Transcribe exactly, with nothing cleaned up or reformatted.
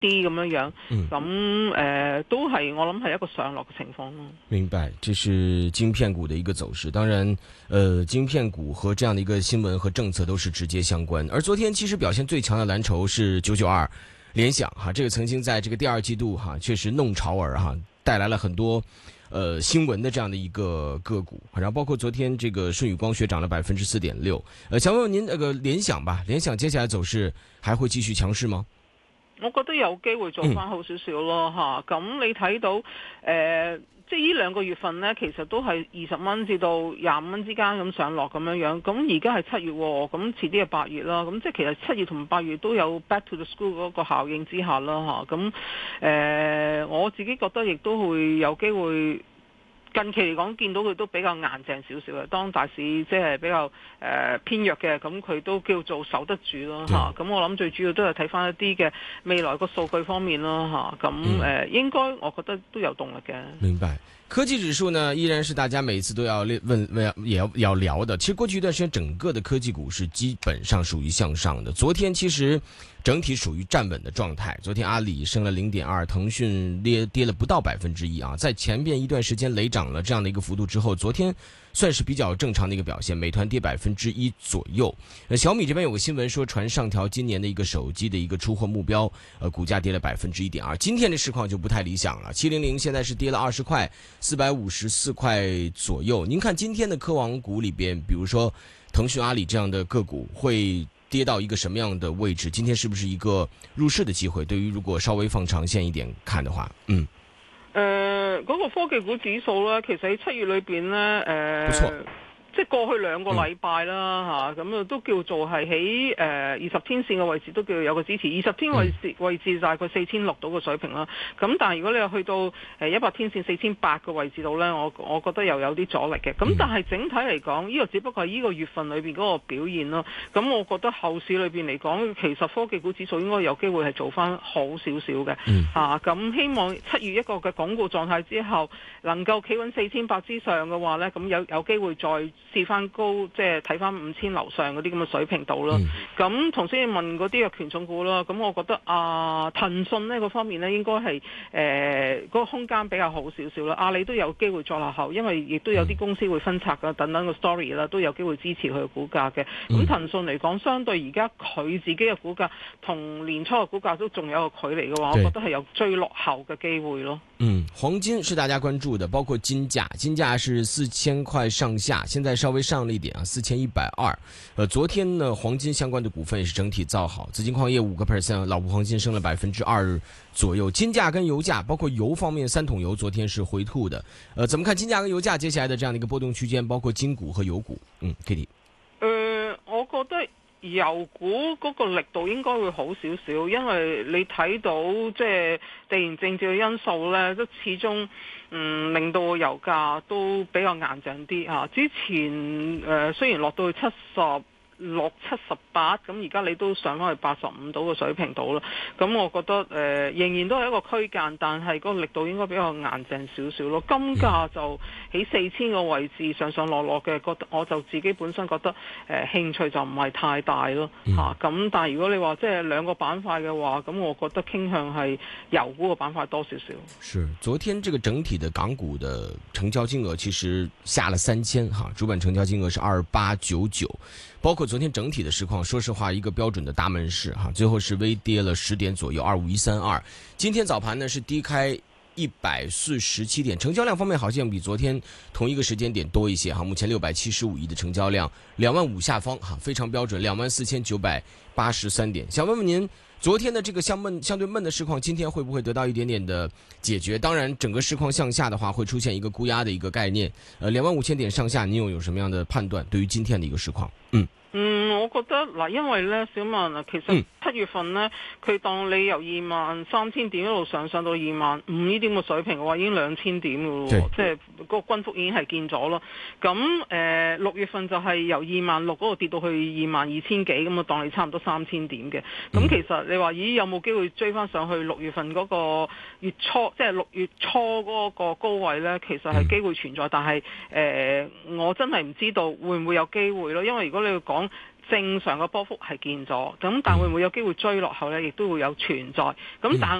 啲咁樣樣， 嗯， 咁誒、呃、都係我諗係一個上落嘅情況咯。 明白，这是晶片股的一个走势。当然，呃，晶片股和这样的一个新闻和政策都是直接相关。而昨天其实表现最强的蓝筹是九九二联想哈，这个曾经在这个第二季度哈确实弄潮儿哈，带来了很多呃新闻的这样的一个个股，然后包括昨天这个舜宇光学涨了百分之四点六。呃，想问问您那个联想吧，联想接下来走勢還會繼續強勢嗎？ 我覺得有機會做翻好少少咯嚇，咁、嗯、你睇到誒、呃，即係呢兩個月份呢，其實都係二十蚊至到廿五蚊之間咁上落咁樣樣。咁而家係七月喎，咁遲啲係八月啦。咁即係其實七月同八月都有 back to the school 嗰個效應之下啦嚇。咁誒、呃，我自己覺得亦都會有機會。近期嚟講，見到佢都比較硬淨少少嘅。當大市即係比較誒、呃、偏弱嘅，咁佢都叫做守得住咯嚇。咁、嗯、我諗最主要都係睇翻一啲嘅未來個數據方面咯嚇。咁、嗯、誒、呃、應該我覺得都有動力嘅。 明白。科技指數呢，依然是大家每次都要問問也要要聊的。其實過去一段時間，整個的科技股是基本上屬於向上的。昨天其實整體屬於站穩的狀態。昨天阿里升了零點二，騰訊跌跌了不到百分之一啊。在前邊一段時間雷漲了這樣的一個幅度之後，昨天算是比較正常的一個表現。美團跌百分之一左右。呃，小米這邊有個新聞說傳上調今年的一個手機的一個出貨目標，呃，股價跌了百分之一點二。今天的市況就不太理想了，七零零現在是跌了二十塊。四百五十四塊左右，您看今天的科網股裏邊，比如說騰訊、阿里這樣的個股，會跌到一個什麼樣的位置？今天是不是一個入市的機會？對於如果稍微放長線一點看的話，嗯， 誒、呃，嗰、那個科技股指數咧，其實喺七月裏邊咧，誒、呃， 不錯。 即係過去兩個禮拜啦嚇，咁啊都叫做係喺誒二十天線嘅位置都叫有個支持，二十天位置位置大概四千六到嘅水平啦。咁但係如果你又去到誒一百天線四千八嘅位置度咧，我我覺得又有啲阻力嘅。咁但係整體嚟講，呢、這個只不過係呢個月份裏邊嗰個表現咯。咁我覺得後市裏邊嚟講，其實科技股指數應該有機會係做翻好少少嘅嚇。咁希望七月一個嘅鞏固狀態之後，能夠企穩四千八之上嘅話咧，咁有有機會再試翻高，即係睇翻五千樓上嗰啲咁嘅水平度啦。咁頭先你問嗰啲嘅權重股啦，咁我覺得啊，騰訊呢個方面呢應該係誒嗰個空間比較好少少啦。阿里都有機會再落後，因為亦都有啲公司會分拆啊等等個 story 啦，都有機會支持佢嘅股價嘅。咁騰訊嚟講，相對而家佢自己嘅股價同年初嘅股價都仲有個距離嘅話，我覺得係有追落後嘅機會咯。 嗯，黃金是大家關注的，包括金價，金價是四千塊上下，現在稍微上了一點啊，四千一百二。呃，昨天呢，黃金相關的股份也是整體造好，紫金礦業五個 percent， 老虎黃金升了百分之二左右。金價跟油價，包括油方面，三桶油昨天是回吐的。呃，怎麼看金價跟油價接下來的這樣的一個波動區間，包括金股和油股？嗯 ，Kitty。 呃，我覺得。油股嗰個力度應該會好少少，因為你睇到即係地緣政治嘅因素呢，都始終嗯令到油價都比較硬淨啲嚇。之前誒、呃、雖然落到去七十六七十八，咁而家你都上翻去八十五度嘅水平度啦。咁我覺得誒、呃、仍然都係一個區間，但係嗰個力度應該比較硬淨少少咯。金價就喺四千個位置上上落落嘅，覺得我就自己本身覺得誒、呃、興趣就唔係太大咯嚇。咁、啊、但係如果你話即係兩個板塊嘅話，咁我覺得傾向係油股個板塊多少少。 是，昨天這個整體的港股的成交金額其實下了三千哈，主板成交金額是二八九九。包括昨天整體的市況，說實話，一個標準的大門市哈，最後是微跌了十點左右，二五一三二。今天早盤呢是低開一百四十七點，成交量方面好像比昨天同一個時間點多一些哈。目前六百七十五億的成交量，兩萬五下方哈，非常標準，兩萬四千九百八十三點。想問問您，昨天的這個相悶相對悶的市況，今天會不會得到一點點的解決？當然，整個市況向下的話，會出現一個沽壓的一個概念。呃，兩萬五千點上下，你又有什麼樣的判斷？對於今天的一個市況，嗯。 嗯，我覺得嗱，因為咧，小文啊，其實七月份咧，佢、嗯、當你由二萬三千點一路上上到二萬五呢啲咁嘅水平嘅話，已經兩千點嘅咯，即係嗰個軍幅已經係見咗咯。咁誒六月份就係由二萬六嗰度跌到去二萬二千幾，咁啊當你差唔多三千點嘅。咁、嗯、其實你話咦有冇機會追翻上去六月份嗰個月初，即係六月初嗰個高位咧？其實係機會存在，嗯、但係誒、呃、我真係唔知道會唔會有機會咯。因為如果你要講正常嘅波幅係見咗，咁但會唔會有機會追落後呢？亦都會有存在。咁但